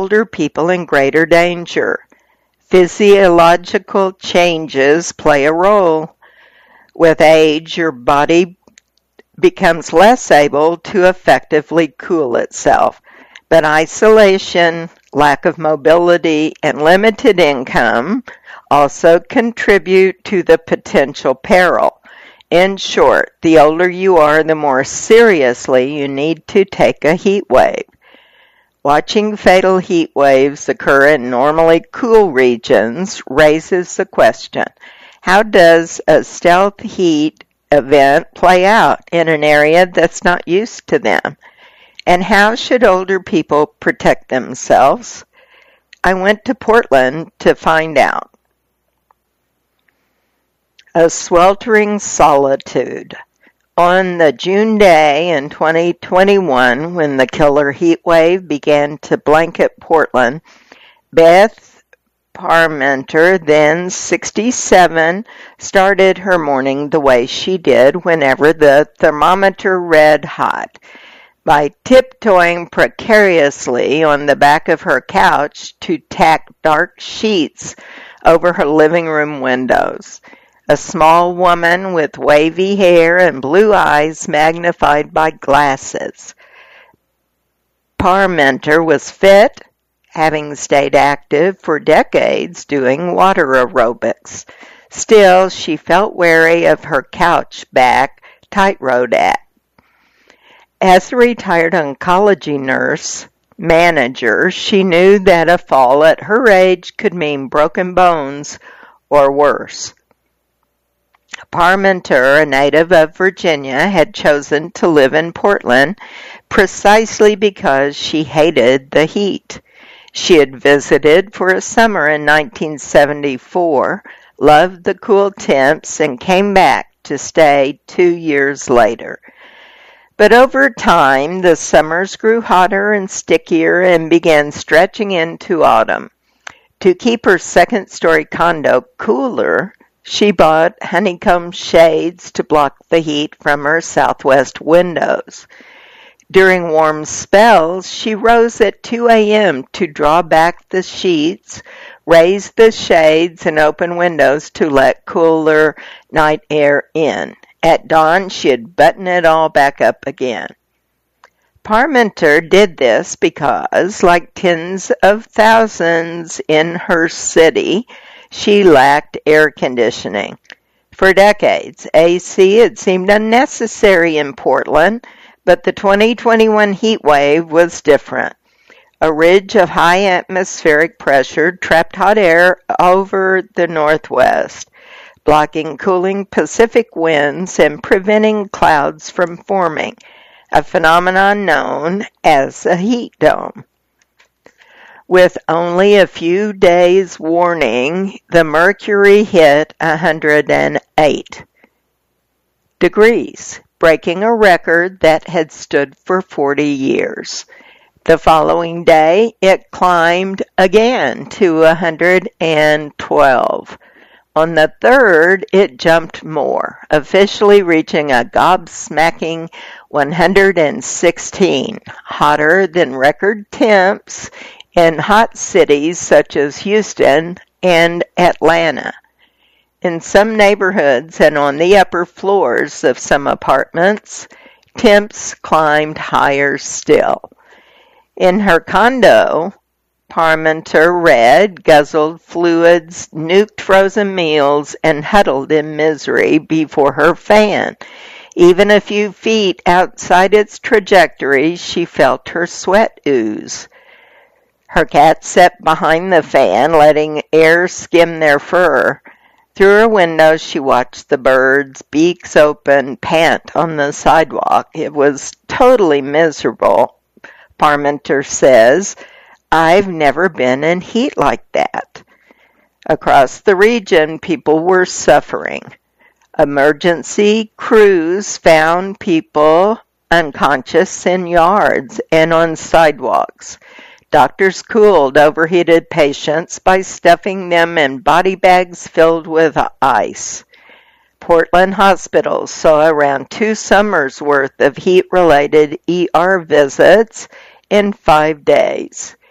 older people in greater danger. Physiological changes play a role. With age, your body becomes less able to effectively cool itself, but isolation, lack of mobility, and limited income also contribute to the potential peril. In short, the older you are, the more seriously you need to take a heat wave. Watching fatal heat waves occur in normally cool regions raises the question, how does a stealth heat event play out in an area that's not used to them? And how should older people protect themselves? I went to Portland to find out. A sweltering solitude. On the June day in 2021, when the killer heat wave began to blanket Portland, Beth Parmenter, then 67, started her morning the way she did whenever the thermometer read hot, by tiptoeing precariously on the back of her couch to tack dark sheets over her living room windows. A small woman with wavy hair and blue eyes magnified by glasses. Parmenter was fit, having stayed active for decades doing water aerobics. Still, she felt wary of her couch back tightroad act. As a retired oncology nurse manager, she knew that a fall at her age could mean broken bones or worse. Parmenter, a native of Virginia, had chosen to live in Portland precisely because she hated the heat. She had visited for a summer in 1974, loved the cool temps, and came back to stay 2 years later. But over time, the summers grew hotter and stickier and began stretching into autumn. To keep her second-story condo cooler, she bought honeycomb shades to block the heat from her southwest windows. During warm spells, she rose at 2 a.m. to draw back the sheets, raise the shades, and open windows to let cooler night air in. At dawn, she'd button it all back up again. Parmenter did this because, like tens of thousands in her city, she lacked air conditioning. For decades, AC had seemed unnecessary in Portland, but the 2021 heat wave was different. A ridge of high atmospheric pressure trapped hot air over the northwest, blocking cooling Pacific winds and preventing clouds from forming, a phenomenon known as a heat dome. With only a few days' warning, the mercury hit 108 degrees, breaking a record that had stood for 40 years. The following day, it climbed again to 112. On the 3rd, it jumped more, officially reaching a gobsmacking 116, hotter than record temps in hot cities such as Houston and Atlanta. In some neighborhoods and on the upper floors of some apartments, temps climbed higher still. In her condo, Parmenter read, guzzled fluids, nuked frozen meals, and huddled in misery before her fan. Even a few feet outside its trajectory, she felt her sweat ooze. Her cat sat behind the fan, letting air skim their fur. Through her window, she watched the birds, beaks open, pant on the sidewalk. It was totally miserable, Parmenter says. I've never been in heat like that. Across the region, people were suffering. Emergency crews found people unconscious in yards and on sidewalks. Doctors cooled overheated patients by stuffing them in body bags filled with ice. Portland hospitals saw around 2 summers' worth of heat-related ER visits in 5 days.